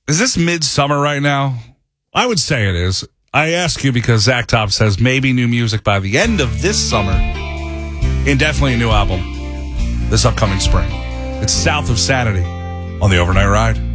Is this midsummer right now? I would say it is. I ask you because Zach Top says maybe new music by the end of this summer and definitely a new album this upcoming spring. It's South of Sanity on the Overnight Ride.